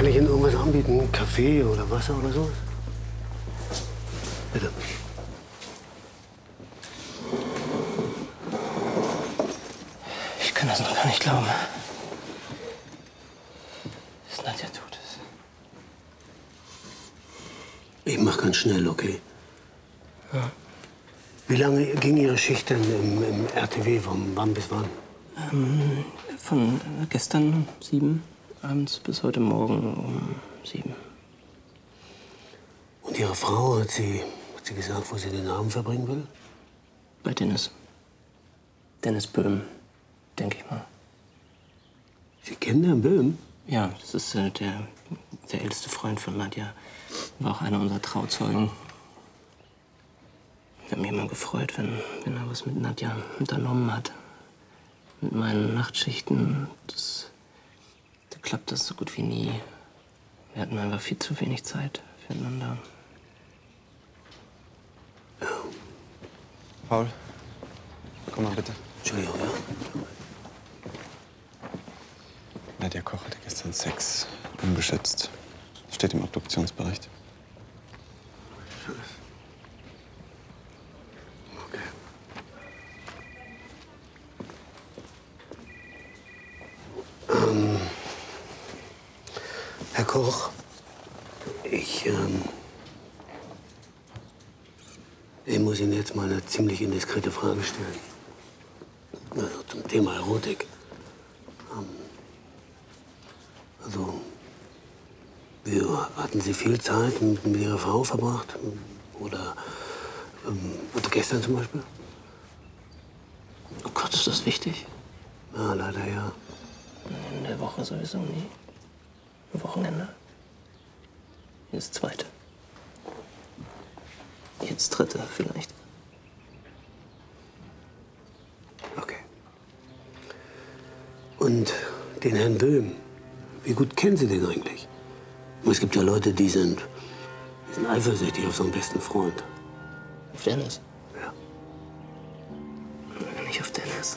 Kann ich Ihnen irgendwas anbieten? Kaffee oder Wasser oder so? Bitte. Ich kann das noch gar nicht glauben. Dass Nadja tot ist. Ich mach ganz schnell, okay? Ja. Wie lange ging Ihre Schicht denn im RTW? Von wann bis wann? Von gestern um 7 abends bis heute Morgen um 7. Und Ihre Frau, hat sie gesagt, wo sie den Abend verbringen will? Bei Dennis. Dennis Böhm, denke ich mal. Sie kennen Herrn Böhm? Ja, das ist der älteste Freund von Nadja. War auch einer unserer Trauzeugen. Ich habe mich immer gefreut, wenn er was mit Nadja unternommen hat. Mit meinen Nachtschichten, da klappt das so gut wie nie. Wir hatten einfach viel zu wenig Zeit füreinander. Paul, komm mal bitte. Entschuldigung, ja? Nadja Koch hatte gestern Sex. Unbeschützt. Steht im Obduktionsbericht. Okay. Herr Koch, ich muss Ihnen jetzt mal eine ziemlich indiskrete Frage stellen. Also zum Thema Erotik. Hatten Sie viel Zeit mit Ihrer Frau verbracht? Oder gestern zum Beispiel? Oh Gott, ist das wichtig? Ja, leider ja. In der Woche sowieso nie. Am Wochenende. Jedes zweite. Jedes dritte vielleicht. Okay. Und den Herrn Böhm, wie gut kennen Sie den eigentlich? Es gibt ja Leute, die sind eifersüchtig auf so einen besten Freund. Auf Dennis? Ja. Nicht auf Dennis.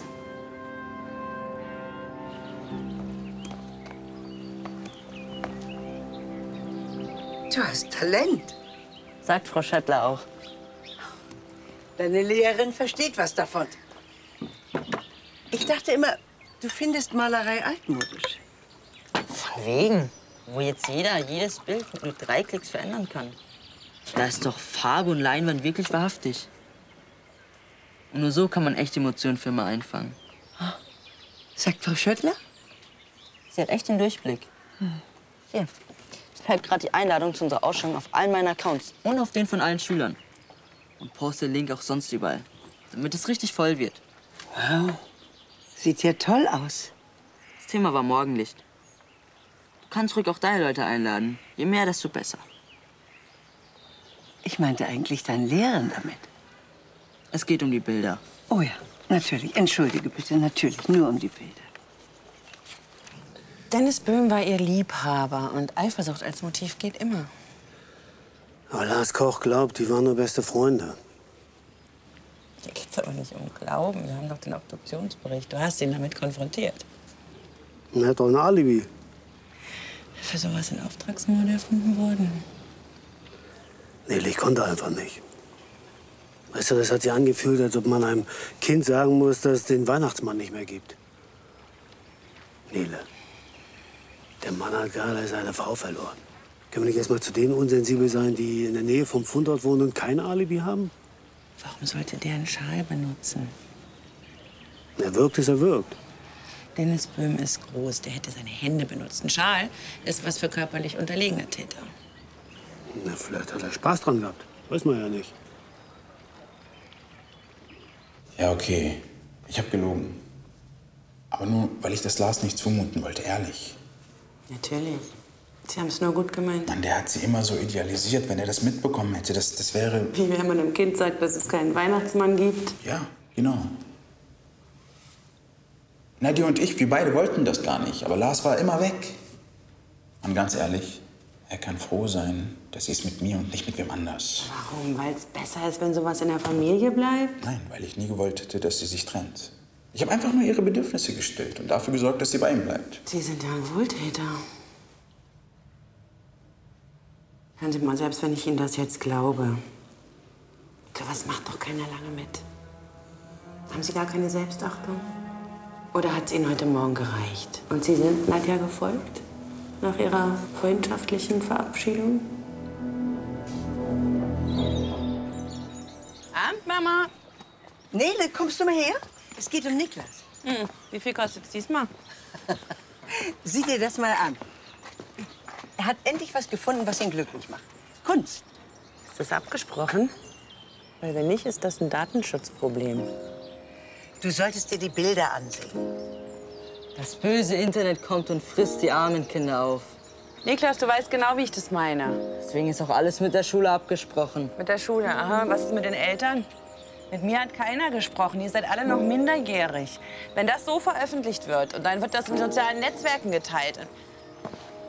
Du hast Talent. Sagt Frau Schöttler auch. Deine Lehrerin versteht was davon. Ich dachte immer, du findest Malerei altmodisch. Von wegen. Wo jetzt jeder jedes Bild mit nur 3 Klicks verändern kann. Da ist doch Farbe und Leinwand wirklich wahrhaftig. Und nur so kann man echte Emotionen für immer einfangen. Sagt Frau Schöttler? Sie hat echt den Durchblick. Hier, ich schreibe gerade die Einladung zu unserer Ausstellung auf allen meinen Accounts. Und auf den von allen Schülern. Und poste den Link auch sonst überall. Damit es richtig voll wird. Wow. Sieht ja toll aus. Das Thema war Morgenlicht. Du kannst ruhig auch deine Leute einladen. Je mehr, desto besser. Ich meinte eigentlich deinen Lehrern damit. Es geht um die Bilder. Oh ja, natürlich. Entschuldige bitte, natürlich. Nur um die Bilder. Dennis Böhm war ihr Liebhaber und Eifersucht als Motiv geht immer. Aber Lars Koch glaubt, die waren nur beste Freunde. Hier geht's aber nicht um Glauben. Wir haben doch den Obduktionsbericht. Du hast ihn damit konfrontiert. Und er hat doch ein Alibi. Für sowas sind Auftragsmorde erfunden worden. Nee, ich konnte einfach nicht. Weißt du, das hat sich angefühlt, als ob man einem Kind sagen muss, dass es den Weihnachtsmann nicht mehr gibt. Nele, der Mann hat gerade seine Frau verloren. Können wir nicht erst mal zu denen unsensibel sein, die in der Nähe vom Fundort wohnen und kein Alibi haben? Warum sollte der einen Schal benutzen? Er wirkt, es er wirkt. Dennis Böhm ist groß, der hätte seine Hände benutzt. Ein Schal ist was für körperlich unterlegene Täter. Na, vielleicht hat er Spaß dran gehabt. Weiß man ja nicht. Ja, okay. Ich habe gelogen. Aber nur, weil ich das Lars nicht zumuten wollte, ehrlich. Natürlich. Sie haben es nur gut gemeint. Mann, der hat sie immer so idealisiert. Wenn er das mitbekommen hätte, das wäre... Wie wenn man einem Kind sagt, dass es keinen Weihnachtsmann gibt. Ja, genau. Nadja und ich, wir beide wollten das gar nicht. Aber Lars war immer weg. Und ganz ehrlich, er kann froh sein, dass sie es mit mir und nicht mit wem anders. Warum? Weil es besser ist, wenn sowas in der Familie bleibt? Nein, weil ich nie gewollt hätte, dass sie sich trennt. Ich habe einfach nur ihre Bedürfnisse gestillt und dafür gesorgt, dass sie bei ihm bleibt. Sie sind ja ein Wohltäter. Hören Sie mal, selbst wenn ich Ihnen das jetzt glaube, sowas macht doch keiner lange mit. Haben Sie gar keine Selbstachtung? Oder hat es Ihnen heute Morgen gereicht? Und Sie sind Nadja gefolgt? Nach Ihrer freundschaftlichen Verabschiedung? Abend, Mama. Nele, kommst du mal her? Es geht um Niklas. Wie viel kostet's diesmal? Sieh dir das mal an. Er hat endlich was gefunden, was ihn glücklich macht. Kunst. Ist das abgesprochen? Weil wenn nicht, ist das ein Datenschutzproblem. Du solltest dir die Bilder ansehen. Das böse Internet kommt und frisst die armen Kinder auf. Niklas, du weißt genau, wie ich das meine. Deswegen ist auch alles mit der Schule abgesprochen. Mit der Schule, aha. Was ist mit den Eltern? Mit mir hat keiner gesprochen. Ihr seid alle noch minderjährig. Wenn das so veröffentlicht wird und dann wird das in sozialen Netzwerken geteilt,